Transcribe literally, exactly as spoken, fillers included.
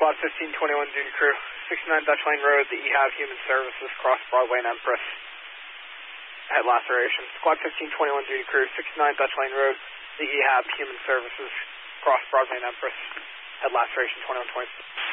Squad fifteen twenty-one duty crew, sixty-nine Dutch Lane Road, the E H A B Human Services, cross Broadway and Empress. Head laceration. Squad fifteen twenty-one duty crew, sixty-nine Dutch Lane Road, the E H A B Human Services, cross Broadway and Empress. Head laceration twenty-one twenty.